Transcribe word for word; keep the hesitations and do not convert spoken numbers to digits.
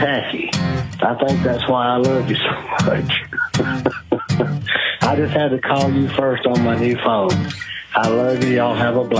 tacky. I think that's why I love you so much. I just had to call you first on my new phone. I love you. Y'all have a blast.